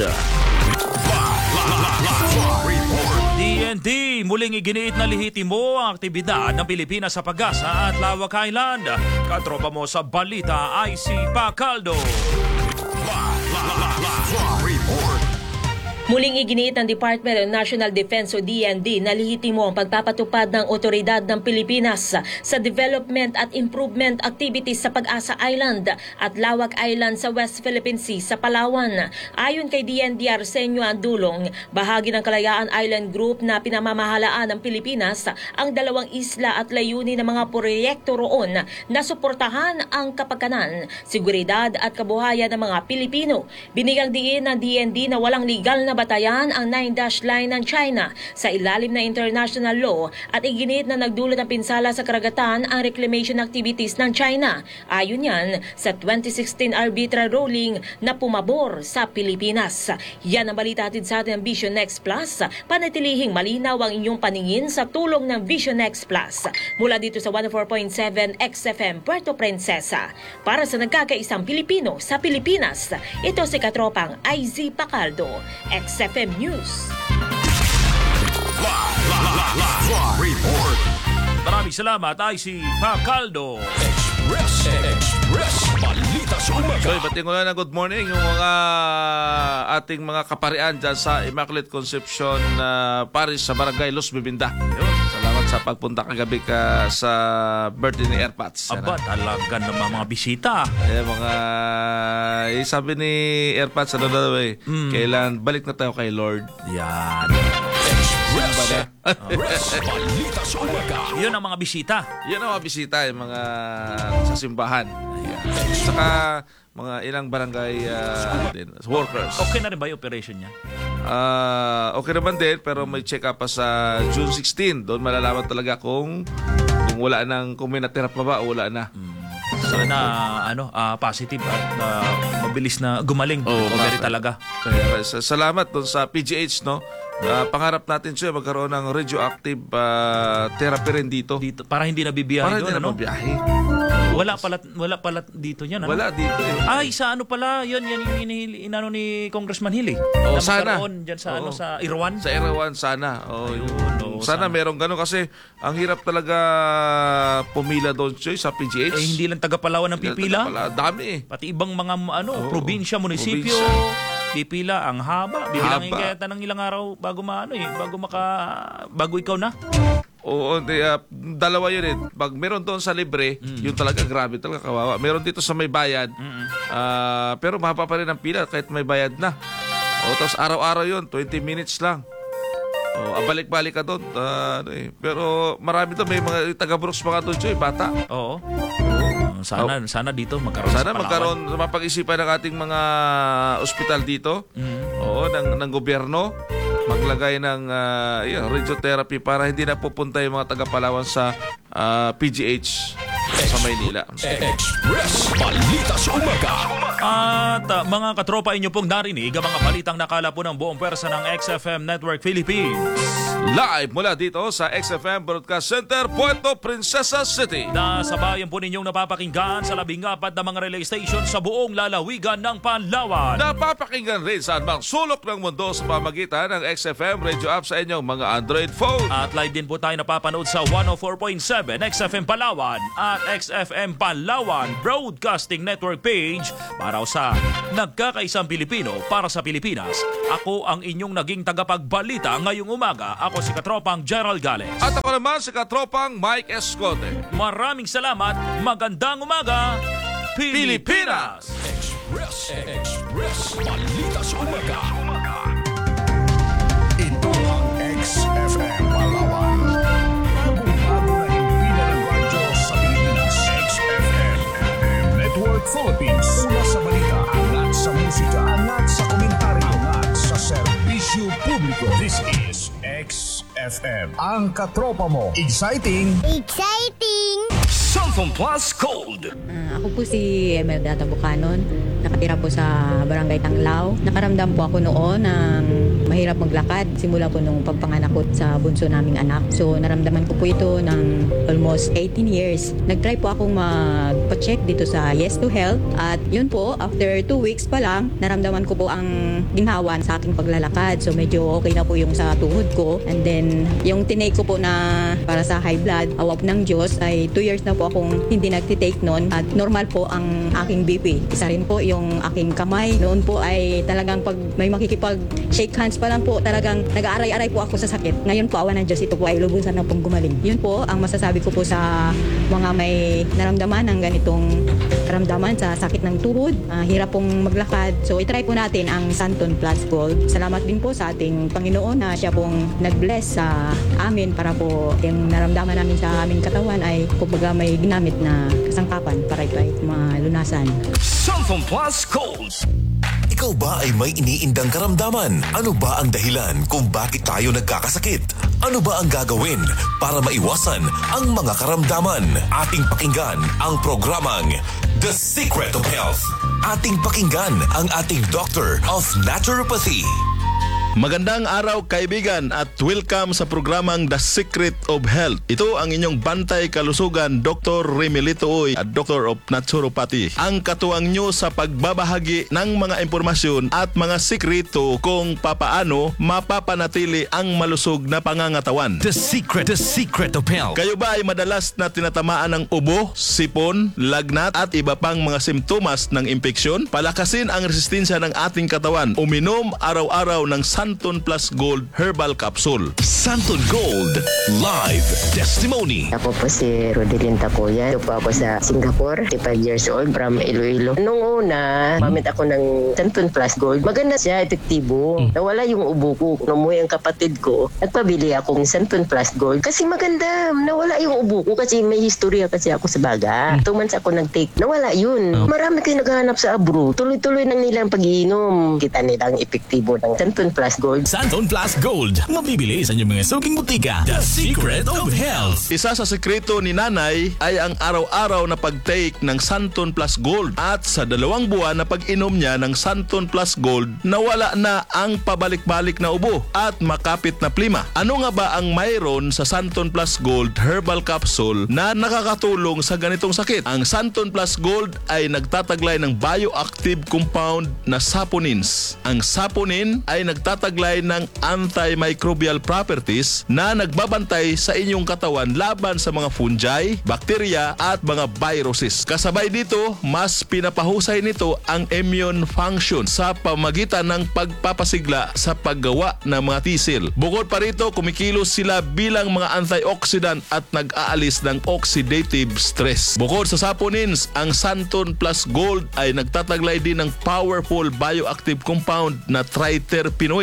DND, muling iginiit na lihitimo ang aktibidad ng Pilipinas sa Pag-asa at Lawak Island. Katropa mo sa Balita, IC Pacaldo. Muling iginiit ng Department of National Defense o DND na lihitimo ang pagpapatupad ng otoridad ng Pilipinas sa development at improvement activities sa Pag-asa Island at Lawak Island sa West Philippine Sea sa Palawan. Ayon kay DND Arsenio Andulong, bahagi ng Kalayaan Island Group na pinamamahalaan ng Pilipinas ang 2 isla at layunin ng mga proyekto roon na suportahan ang kapakanan, seguridad at kabuhayan ng mga Pilipino. Binigyang diin ng DND na walang legal na batayan ang 9-dash line ng China sa ilalim na international law at iginit na nagdulot ng pinsala sa karagatan ang reclamation activities ng China. Ayon yan sa 2016 arbitral ruling na pumabor sa Pilipinas. Yan ang balita hatid sa atin ng Vision Next Plus. Panatilihing malinaw ang inyong paningin sa tulong ng Vision Next Plus. Mula dito sa 104.7 XFM Puerto Princesa. Para sa nagkakaisang Pilipino sa Pilipinas, ito si Katropang IZ Pacaldo, XFM News. Report. Maraming salamat, IC Pacaldo. Express. Balita sa umaga. So, ibating ko na good morning yung mga ating mga kaparian dyan sa Immaculate Conception Parish sa Barangay Los Bibinda. Yun. Salamat sa pagpunta kagabi ka sa birthday ni Airpods. Aba, talaga naman mga bisita. Sabi ni Airpods, kailan balik na tayo kay Lord. Yan. Balita sa umaga. Yun ang mga bisita. Yun ang mga bisita, yung mga sa simbahan. Saka mga ilang barangay workers. Okay na rin ba yung operation niya? Okay naman din, pero may check up pa sa June 16. Doon malalaman talaga kung wala nang, kung may natira pa ba o wala na. Sana positive at mabilis na gumaling. Recovery talaga. Kaya, salamat doon sa PGH, no? Pangarap natin siya magkaroon ng radioactive therapy rin dito. Para hindi nabibiyahe para doon, hindi na mabiyahe. Wala pala dito yan. Ano? Wala dito. Ay, sa ano pala, yun yung inano ni Congressman Hili. Sana. Dyan sa, sa Irawan. Sa Irawan, sana. Sana merong gano'n kasi ang hirap talaga pumila doon sa PGH. Hindi lang taga-Palawan ang pipila. Dami. Pati ibang mga probinsya, munisipyo. Pipila, ang haba. Bibilangin kaya ng ilang araw bago bago ikaw na. Oo, dalawa yun eh. Pag meron doon sa libre, yun talaga grabe talaga kawawa. Meron dito sa may bayad, pero mahaba pa rin ang pila kahit may bayad na. Tapos araw-araw yun, 20 minutes lang. Balik-balik ka doon. Pero marami doon. May mga taga-Brooks mga doon, Joy, bata. Oo. Sana dito magkaroon Sana sa Palawan. magkaroon, mapag-isipan ng ating mga ospital dito. Ng gobyerno. Maglagay ng radiotherapy para hindi na pupunta yung mga taga-Palawan sa PGH sa Maynila. Express Balita sa Umaga. At mga katropa, inyo pong narinig ang mga balitang nakala po ng buong pwersa ng XFM Network Philippines. Live mula dito sa XFM Broadcast Center, Puerto Princesa City. Sa bayan po ninyong napapakinggan sa 14 na mga relay station sa buong lalawigan ng Palawan. Napapakinggan rin sa anumang sulok ng mundo sa pamagitan ng XFM radio app sa inyong mga Android phone. At live din po tayo napapanood sa 104.7 XFM Palawan at XFM Palawan Broadcasting Network page para sa nagkakaisang Pilipino para sa Pilipinas. Ako ang inyong naging tagapagbalita ngayong umaga. Ako si Katropang Gerald Gales. At ako naman si Katropang Mike Escote. Maraming salamat. Magandang umaga, Pilipinas! Express Balita sa Umaga. Ito ang XFM Palawan. Bagong-bago na impina ng radyo sa Pilipinas. XFM Network Philippines. Una sa balita, angat sa musika, angat sa komentaryo, angat sa serbisyo publiko. This is XFM. Ang katropa mo. Exciting! Cellphone Plus Gold. Ako po si Emelda Tabucanon. Nakatira po sa Barangay Tanglao. Nakaramdam po ako noon ng mahirap maglakad. Simula po nung pagpanganak ko sa bunso naming anak. So naramdaman ko po ito ng almost 18 years. Nag-try po akong magpa-check dito sa Yes to Health. At yun po, after 2 weeks pa lang, naramdaman ko po ang ginhawa sa aking paglalakad. So medyo okay na po yung sa tuhod ko. And then yung tinake ko po na para sa high blood, awap ng Diyos, ay 2 years na po akong hindi nagtitake noon. At normal po ang aking BP. Isa rin po yung aking kamay. Noon po ay talagang pag may makikipag-shake hands pa lang po, talagang nag-aaray-aray po ako sa sakit. Ngayon po, awa ng Diyos, ito po ay lubusan na pong gumaling. Yun po ang masasabi ko po sa mga may naramdaman ng ganitong karamdaman sa sakit ng tuhod, hirap pong maglakad. So itry po natin ang Santon Plus Gold. Salamat din po sa ating Panginoon na siya pong nag-bless sa amin para po yung naramdaman namin sa aming katawan ay kumbaga may ginamit na kasangkapan para ito ay malunasan. Cellphone Plus Gold. Ikaw ba ay may iniindang karamdaman? Ano ba ang dahilan kung bakit tayo nagkakasakit? Ano ba ang gagawin para maiwasan ang mga karamdaman? Ating pakinggan ang programang The Secret of Health. Ating pakinggan ang ating Doctor of Naturopathy. Magandang araw kaibigan at welcome sa programang The Secret of Health. Ito ang inyong bantay kalusugan, Dr. Remelito Uy at Doctor of Naturopathy. Ang katuwang nyo sa pagbabahagi ng mga impormasyon at mga sikreto kung papaano mapapanatili ang malusog na pangangatawan. The Secret of Health. Kayo ba ay madalas na tinatamaan ng ubo, sipon, lagnat at iba pang mga simptomas ng impeksyon? Palakasin ang resistensya ng ating katawan. Uminom araw-araw ng Santon Plus Gold Herbal Capsule. Santon Gold Live Testimony. Ako po si Rodelyn Tapoya. Ito po ako sa Singapore, 55 years old from Iloilo. Nung una, mamit ako ng Santon Plus Gold. Maganda siya, epektibo. Nawala yung ubo ko. Nung umuwi ang kapatid ko, nagpabili akong Santon Plus Gold. Kasi maganda, nawala yung ubo ko kasi may historya kasi ako sa baga. 2 months ako nag-take. Nawala yun. Marami kayo naghahanap sa abro. Tuloy-tuloy nang nilang pag-iinom. Kita nilang epektibo ng Santon Plus Gold. Santon Plus Gold. Mabibili sa inyong mga suking butika. The Secret of Health. Isa sa sekreto ni Nanay ay ang araw-araw na pag-take ng Santon Plus Gold. At sa 2 buwan na pag-inom niya ng Santon Plus Gold, nawala na ang pabalik-balik na ubo at makapit na plima. Ano nga ba ang mayroon sa Santon Plus Gold Herbal Capsule na nakakatulong sa ganitong sakit? Ang Santon Plus Gold ay nagtataglay ng bioactive compound na saponins. Ang saponin ay nagtataglay ng antimicrobial properties na nagbabantay sa inyong katawan laban sa mga fungi, bakterya at mga viruses. Kasabay dito, mas pinapahusay nito ang immune function sa pamagitan ng pagpapasigla sa paggawa ng mga T-cell. Bukod pa rito, kumikilos sila bilang mga antioxidant at nag-aalis ng oxidative stress. Bukod sa saponins, ang Santon Plus Gold ay nagtataglay din ng powerful bioactive compound na triterpenoid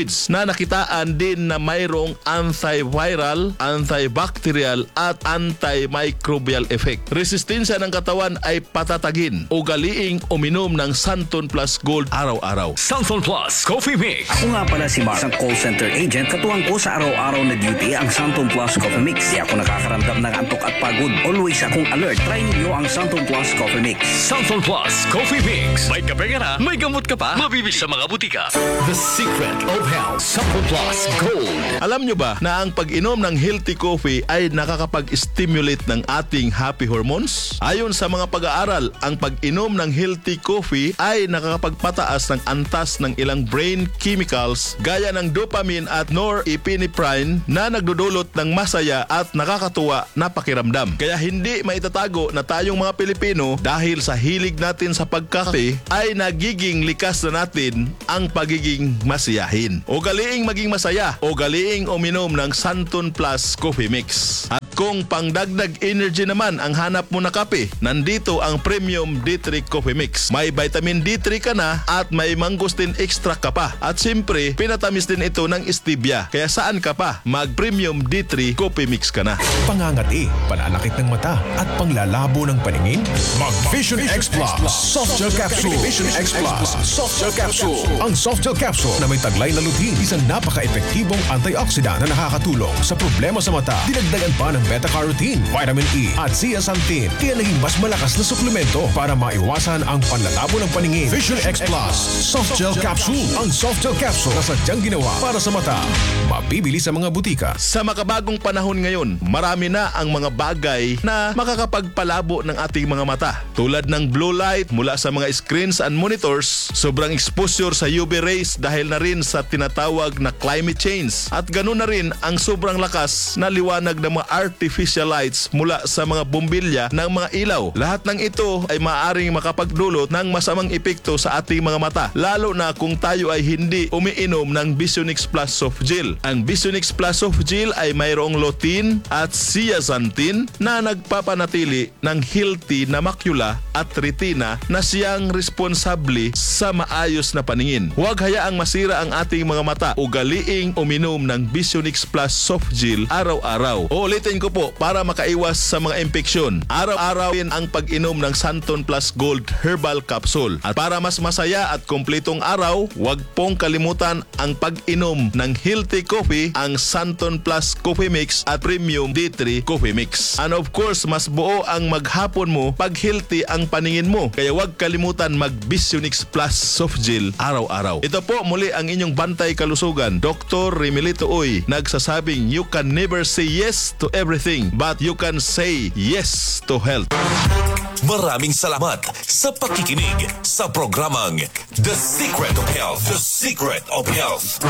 liquids na nakitaan din na mayroong antiviral, antibacterial at antimicrobial effect. Resistensya ng katawan ay patatagin. Ugaliing uminom ng Santon Plus Gold araw-araw. Santon Plus Coffee Mix. Ako nga pala si Mark, isang call center agent. Katuwang ko sa araw-araw na duty ang Santon Plus Coffee Mix. Di ako nakakaramdam ng antok at pagod. Always akong alert. Try niyo ang Santon Plus Coffee Mix. Santon Plus Coffee Mix. May kape ka na, may gamot ka pa. Mabibili sa mga butika. The Secret of Health. Santon Plus Gold. Alam nyo ba na ang pag-inom ng healthy coffee ay nakakapag-stimulate ng ating happy hormones? Ayon sa mga pag-aaral, ang pag-inom ng healthy coffee ay nakakapagpataas ng antas ng ilang brain chemicals gaya ng dopamine at norepinephrine na nagdudulot ng masaya at nakakatuwa na pakiramdam. Kaya hindi maitatago na tayong mga Pilipino dahil sa hilig natin sa pagkape ay nagiging likas na natin ang pagiging masiyahin. Ugaliing maging masaya, ugaliing uminom ng Santon Plus Coffee Mix. At kung pangdagdag energy naman ang hanap mo na kape, nandito ang Premium D3 Coffee Mix. May vitamin D3 ka na at may mangosteen extract ka pa. At siyempre, pinatamis din ito ng stevia. Kaya saan ka pa? Mag Premium D3 Coffee Mix ka na. Pangangati, pananakit ng mata at panglalabo ng paningin? Mag Vision X Plus Soft Gel Capsule. Vision X Plus Soft Gel Capsule. Ang Soft Gel Capsule na may taglay na lutein, isang napaka-epektibong antioxidant na nakakatulong sa problema sa mata. Dinagdagan pa ng beta-carotene, vitamin E at zeaxanthin. Kaya naging mas malakas na suplemento para maiwasan ang panlalabo ng paningin. Vision X Plus Soft Gel Capsule. Ang Soft Gel Capsule na sadyang ginawa para sa mata. Mabibili sa mga butika. Sa makabagong panahon ngayon, marami na ang mga bagay na makakapagpalabo ng ating mga mata. Tulad ng blue light mula sa mga screens and monitors, sobrang exposure sa UV rays dahil na rin sa tinatawag na climate change. At ganoon na rin ang sobrang lakas na liwanag ng mga artificial lights mula sa mga bombilya ng mga ilaw. Lahat ng ito ay maaaring makapagdulot ng masamang epekto sa ating mga mata, lalo na kung tayo ay hindi umiinom ng Visionix Plus Soft Gel. Ang Visionix Plus Soft Gel ay mayroong lutein at zeaxanthin na nagpapanatili ng healthy na makula at retina na siyang responsable sa maayos na paningin. Huwag hayaang masira ang ating mga mata. Ugaliing uminom ng Visionix Plus Soft Gel araw-araw. Ulitin ko po para makaiwas sa mga impeksyon. Araw-araw yan ang pag-inom ng Santon Plus Gold Herbal Capsule. At para mas masaya at kumpletong araw, huwag pong kalimutan ang pag-inom ng healthy coffee, ang Santon Plus Coffee Mix at Premium D3 Coffee Mix. And of course, mas buo ang maghapon mo pag healthy ang paningin mo. Kaya huwag kalimutan mag Visionix Plus Soft Gel araw-araw. Ito po muli ang inyong bantay kalusugan, Dr. Remelito Uy, nagsasabing you can never say yes to everything, but you can say yes to health. Maraming salamat sa pakikinig sa programang The Secret of Health. The Secret of Health.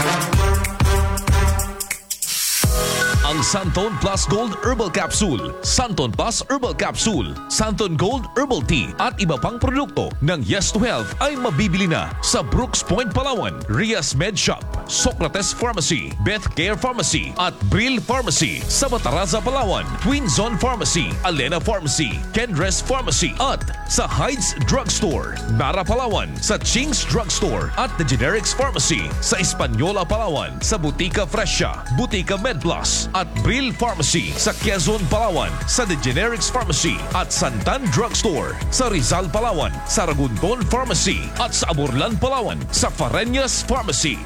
Ang Santon Plus Gold Herbal Capsule, Santon Plus Herbal Capsule, Santon Gold Herbal Tea at iba pang produkto ng Yes to Health ay mabibili na sa Brooks Point, Palawan, Rias Med Shop, Socrates Pharmacy, Beth Care Pharmacy at Brill Pharmacy, sa Bataraza, Palawan, Twin Zone Pharmacy, Alena Pharmacy, Kendres Pharmacy at sa Heights Drugstore, Nara, Palawan, sa Ching's Drugstore at The Generics Pharmacy, sa Española, Palawan, sa Butika Fresha, Butika MedPlus at Brill Pharmacy sa Quezon, Palawan, sa The Generics Pharmacy at Santan Drugstore sa Rizal, Palawan, sa Ragunton Pharmacy at sa Aburlan, Palawan, sa Fareñas Pharmacy.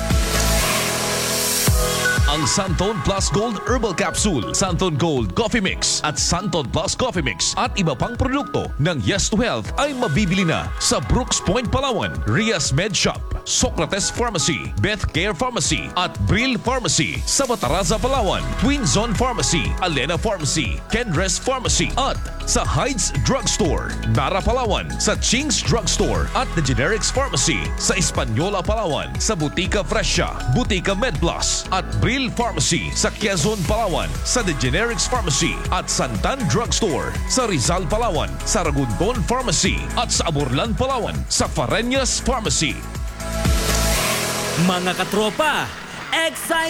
Ang Santon Plus Gold Herbal Capsule, Santon Gold Coffee Mix at Santon Plus Coffee Mix at iba pang produkto ng Yes to Health ay mabibili na sa Brooks Point, Palawan, Rias Med Shop, Socrates Pharmacy, Beth Care Pharmacy at Brill Pharmacy sa Bataraza, Palawan, Twin Zone Pharmacy, Alena Pharmacy, Kendres Pharmacy at sa Heights Drugstore, Nara, Palawan, sa Ching's Drugstore at The Generics Pharmacy sa Española, Palawan, sa Butika Fresha, Butika MedPlus at Brill Pharmacy sa Quezon, Palawan, sa The Generics Pharmacy at Santan Drugstore sa Rizal, Palawan, sa Ragunton Pharmacy at sa Aburlan, Palawan, sa Fareñas Pharmacy. Mga katropa, excited